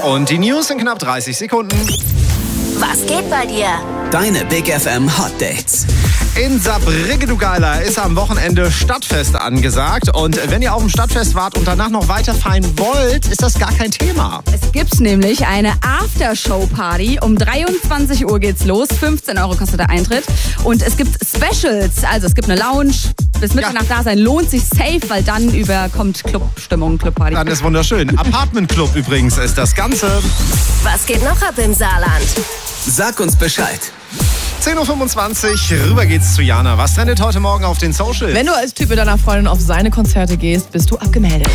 Und die News in knapp 30 Sekunden. Was geht bei dir? Deine Big FM Hot Dates. In Saarbrücken, du Geiler, ist am Wochenende Stadtfest angesagt. Und wenn ihr auf dem Stadtfest wart und danach noch weiter feiern wollt, ist das gar kein Thema. Es gibt nämlich eine Aftershow-Party. Um 23 Uhr geht's los. 15 € kostet der Eintritt. Und es gibt Specials. Also es gibt eine Lounge. Bis Mitternacht da sein lohnt sich safe, weil dann überkommt Clubstimmung, Clubparty. Dann ist wunderschön. Apartment Club übrigens ist das Ganze. Was geht noch ab im Saarland? Sag uns Bescheid. 10.25 Uhr, rüber geht's zu Jana. Was trendet heute Morgen auf den Socials? Wenn du als Typ mit deiner Freundin auf seine Konzerte gehst, bist du abgemeldet.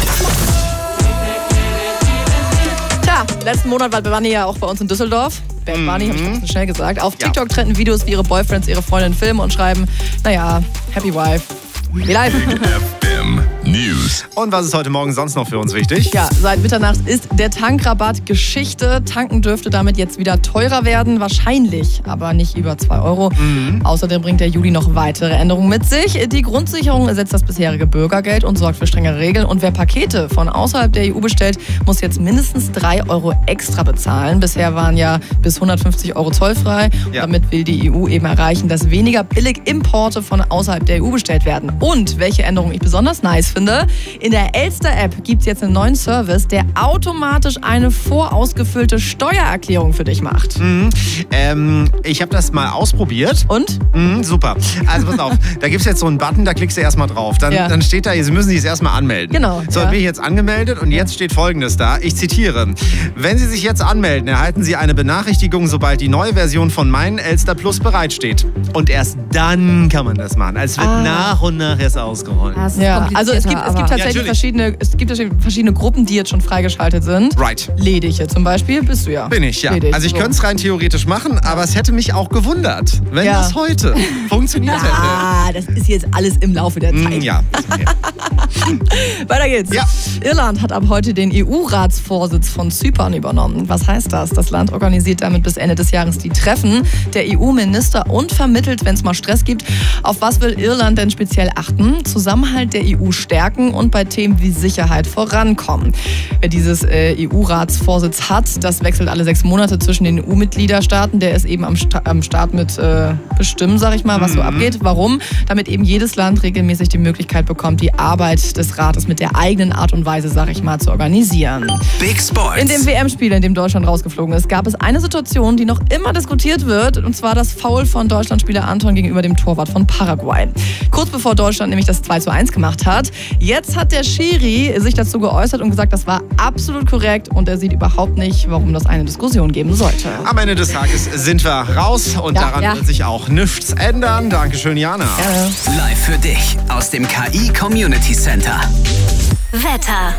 Tja, letzten Monat war Bunny ja auch bei uns in Düsseldorf. Bad Bunny, habe ich ganz schnell gesagt. Auf TikTok trenden Videos, wie ihre Boyfriends ihre Freundin filmen und schreiben, naja, Happy Wife. Wie live. FM News. Und was ist heute Morgen sonst noch für uns wichtig? Ja, seit Mitternacht ist der Tankrabatt Geschichte. Tanken dürfte damit jetzt wieder teurer werden. Wahrscheinlich, aber nicht über 2 €. Außerdem bringt der Juli noch weitere Änderungen mit sich. Die Grundsicherung ersetzt das bisherige Bürgergeld und sorgt für strengere Regeln. Und wer Pakete von außerhalb der EU bestellt, muss jetzt mindestens 3 € extra bezahlen. Bisher waren ja bis 150 € zollfrei. Ja. Damit will die EU eben erreichen, dass weniger billig Importe von außerhalb der EU bestellt werden. Und welche Änderung ich besonders nice finde, in der Elster-App gibt es jetzt einen neuen Service, der automatisch eine vorausgefüllte Steuererklärung für dich macht. Ich habe das mal ausprobiert. Und? Super. Also pass auf, da gibt es jetzt so einen Button, da klickst du erstmal drauf. Dann steht da, Sie müssen sich erstmal anmelden. Genau. So, bin ich jetzt angemeldet und jetzt steht Folgendes da. Ich zitiere. Wenn Sie sich jetzt anmelden, erhalten Sie eine Benachrichtigung, sobald die neue Version von Mein Elster Plus bereitsteht. Und erst dann kann man das machen. Also es wird nach und nach erst ausgerollt. Das ist Ja, also es gibt tatsächlich natürlich. verschiedene Gruppen, die jetzt schon freigeschaltet sind. Right. Ledige zum Beispiel, bist du ja. Bin ich, ja. Ledig, Also ich so. könnte es rein theoretisch machen, aber es hätte mich auch gewundert, wenn Ja. das heute funktioniert hätte. Ah, das ist jetzt alles im Laufe der Zeit. Ja. Weiter geht's. Ja. Irland hat ab heute den EU-Ratsvorsitz von Zypern übernommen. Was heißt das? Das Land organisiert damit bis Ende des Jahres die Treffen der EU-Minister und vermittelt, wenn es mal Stress gibt. Auf was will Irland denn speziell achten? Zusammenhalt der EU stärken und bei Themen wie Sicherheit vorankommen. Wer dieses EU-Ratsvorsitz hat, das wechselt alle 6 Monate zwischen den EU-Mitgliederstaaten. Der ist eben am Start mit bestimmen, sag ich mal, was so abgeht. Warum? Damit eben jedes Land regelmäßig die Möglichkeit bekommt, die Arbeit des Rates mit der eigenen Art und Weise, sag ich mal, zu organisieren. Big Sports. In dem WM-Spiel, in dem Deutschland rausgeflogen ist, gab es eine Situation, die noch immer diskutiert wird, und zwar das Foul von Deutschlandspieler Anton gegenüber dem Torwart von Paraguay. Kurz bevor Deutschland nämlich das 2:1 gemacht hat. Jetzt hat der Schiri sich dazu geäußert und gesagt, das war absolut korrekt und er sieht überhaupt nicht, warum das eine Diskussion geben sollte. Am Ende des Tages sind wir raus und daran wird sich auch nichts ändern. Dankeschön, Jana. Live für dich aus dem KI Community Center. Wetter.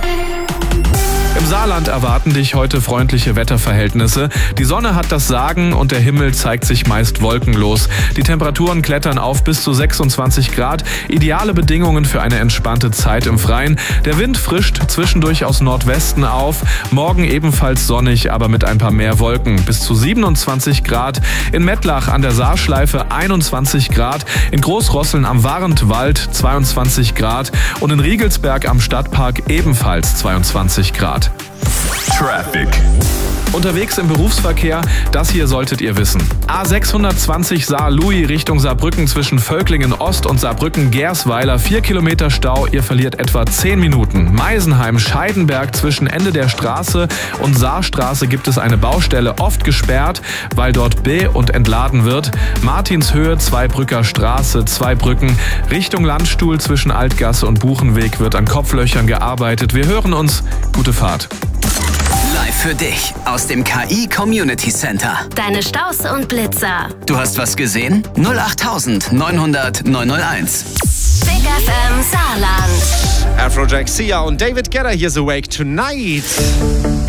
Im Saarland erwarten dich heute freundliche Wetterverhältnisse. Die Sonne hat das Sagen und der Himmel zeigt sich meist wolkenlos. Die Temperaturen klettern auf bis zu 26 Grad. Ideale Bedingungen für eine entspannte Zeit im Freien. Der Wind frischt zwischendurch aus Nordwesten auf. Morgen ebenfalls sonnig, aber mit ein paar mehr Wolken. Bis zu 27 Grad. In Mettlach an der Saarschleife 21 Grad. In Großrosseln am Warentwald 22 Grad. Und in Riegelsberg am Stadtpark ebenfalls 22 Grad. Traffic. Unterwegs im Berufsverkehr, das hier solltet ihr wissen. A620 Saar-Louis Richtung Saarbrücken zwischen Völklingen Ost und Saarbrücken-Gersweiler. 4 Kilometer Stau, ihr verliert etwa 10 Minuten. Meisenheim-Scheidenberg zwischen Ende der Straße und Saarstraße gibt es eine Baustelle, oft gesperrt, weil dort und entladen wird. Martinshöhe, Zweibrücker Straße, Zweibrücken. Richtung Landstuhl zwischen Altgasse und Buchenweg wird an Kopflöchern gearbeitet. Wir hören uns. Gute Fahrt. Live für dich aus dem KI Community Center. Deine Staus und Blitzer. Du hast was gesehen? 08000 900 901. Big FM Saarland. Afrojack, Sia und David Guetta, here's Awake Tonight.